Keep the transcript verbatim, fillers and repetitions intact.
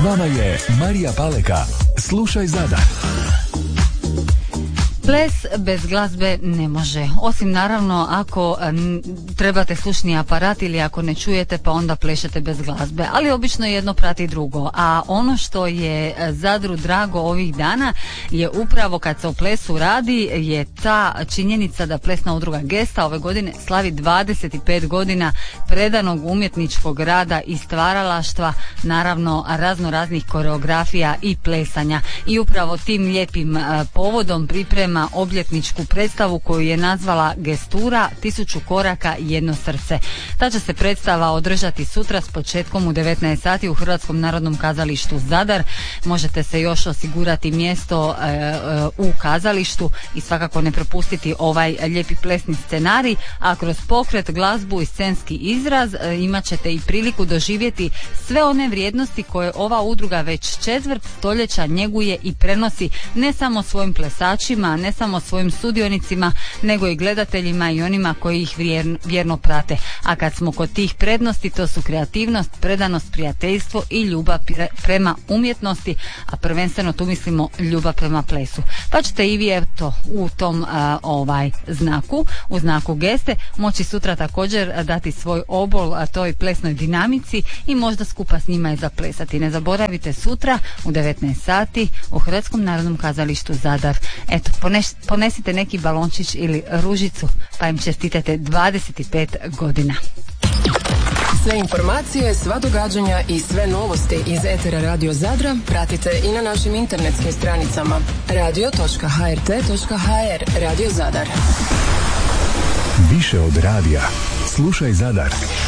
vama je Marija Paleka. Slušaj Zadar. Ples bez glazbe ne može, osim naravno ako n, trebate slušni aparat ili ako ne čujete pa onda plešete bez glazbe, ali obično jedno prati drugo. A ono što je Zadru drago ovih dana je upravo kad se o plesu radi je ta činjenica da Plesna udruga Gesta ove godine slavi dvadeset pet godina predanog umjetničkog rada i stvaralaštva, naravno razno raznih koreografija i plesanja, i upravo tim lijepim a, povodom priprema obljetničku predstavu koju je nazvala Gestura, tisuću koraka, jedno srce. Ta će se predstava održati sutra s početkom u devetnaest sati u Hrvatskom narodnom kazalištu Zadar. Možete se još osigurati mjesto e, e, u kazalištu i svakako ne propustiti ovaj lijepi plesni scenarij, a kroz pokret, glazbu i scenski izraz e, imat ćete i priliku doživjeti sve one vrijednosti koje ova udruga već četvrt stoljeća njeguje i prenosi ne samo svojim plesačima, ne samo svojim sudionicima, nego i gledateljima i onima koji ih vjerno, vjerno prate. A kad smo kod tih prednosti, to su kreativnost, predanost, prijateljstvo i ljubav prema umjetnosti, a prvenstveno tu mislimo ljubav prema plesu. Pa ćete i vi eto u tom a, ovaj znaku, u znaku Geste, moći sutra također dati svoj obol a toj plesnoj dinamici i možda skupa s njima i zaplesati. Ne zaboravite sutra u devetnaest sati u Hrvatskom narodnom kazalištu Zadar. Eto, ponesite neki balončić ili ružicu pa im čestitate dvadeset pet godina. Sve informacije, sva događanja i sve novosti iz etera Radio Zadra pratite i na našim internetskim stranicama radio točka h r t točka h r. Radio Zadar. Više od radija. Slušaj Zadar.